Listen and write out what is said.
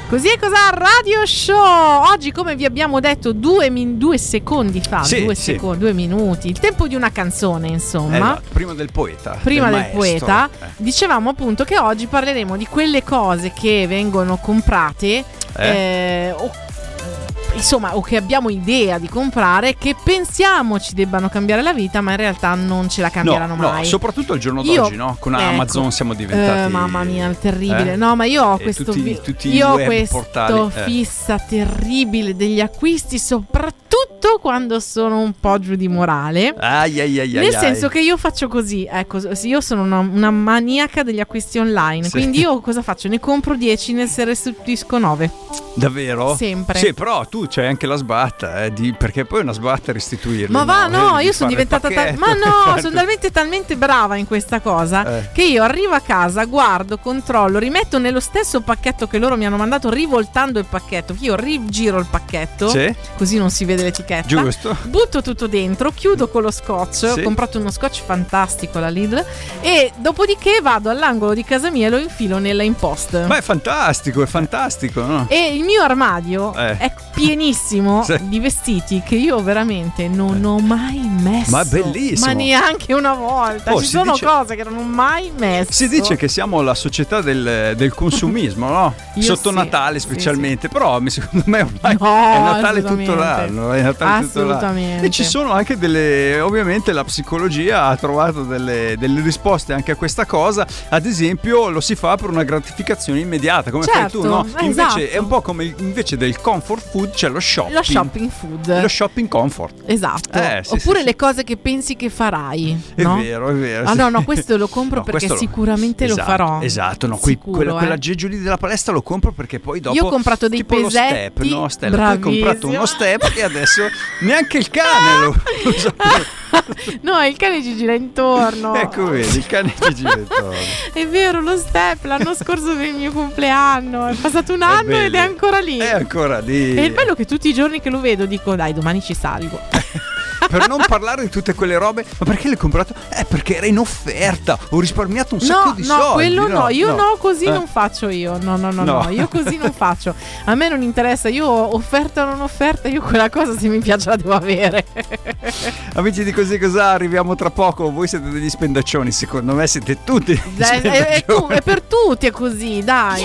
Così è cos'ha Radio Show. Oggi, come vi abbiamo detto 2 secondi fa, sì, 2 secondi, 2 minuti, il tempo di una canzone, insomma. Prima del poeta. Prima del poeta, dicevamo appunto che oggi parleremo di quelle cose che vengono comprate o che abbiamo idea di comprare, che pensiamo ci debbano cambiare la vita, ma in realtà non ce la cambieranno mai. No, soprattutto al giorno d'oggi, no? Con Amazon siamo diventati mamma mia, terribile. No, ma io ho questo fissa terribile degli acquisti, soprattutto quando sono un po' giù di morale. Nel senso che io faccio così, ecco, io sono una maniaca degli acquisti online, quindi io cosa faccio? Ne compro 10, ne restituisco 9. Davvero? Sempre. Sì, però tu c'hai anche la sbatta, perché poi è una sbatta restituirli. Ma va, no, io sono diventata sono talmente brava in questa cosa che io arrivo a casa, guardo, controllo, rimetto nello stesso pacchetto che loro mi hanno mandato, rivoltando il pacchetto. Io rigiro il pacchetto, così non si vede l'etichetta. Giusto. Butto tutto dentro, chiudo con lo scotch. Ho comprato uno scotch fantastico alla Lidl e dopodiché vado all'angolo di casa mia e lo infilo nella impost. Ma è fantastico, no? E il mio armadio è pienissimo di vestiti che io veramente non ho mai messo. Ma è bellissimo. Ma neanche una volta. Ci sono cose che non ho mai messo. Si dice che siamo la società del consumismo, no? Sotto Natale specialmente. Però secondo me ormai è Natale tutto l'anno. E ci sono anche ovviamente la psicologia ha trovato delle risposte anche a questa cosa. Ad esempio lo si fa per una gratificazione immediata, come fai tu, no? Invece è un po' come invece del comfort food c'è lo shopping. Lo shopping food. Lo shopping comfort. Esatto. Oppure le cose che pensi che farai. No? È vero. Ah no, questo lo compro perché sicuramente lo farò. Esatto, no, quell'aggeggio lì della palestra lo compro perché poi dopo. Io ho comprato dei tipo pesetti. Lo step, no? Stella, tu hai comprato uno step e adesso neanche il cane lo so. No, il cane ci gira intorno. Ecco, vedi, il cane ci gira intorno. È vero, lo step l'anno scorso per il mio compleanno. È passato un anno ed è ancora lì. È ancora lì. E il bello è che tutti i giorni che lo vedo dico dai, domani ci salgo. Per non parlare di tutte quelle robe. Ma perché l'hai comprato? Perché era in offerta. Ho risparmiato un sacco di soldi. No, quello no. Io così non faccio io. No, io così non faccio. A me non interessa. Io offerta o non offerta, io quella cosa se mi piace la devo avere. Amici di Così Cos'ha, arriviamo tra poco. Voi siete degli spendaccioni, secondo me siete tutti è per tutti è così, dai.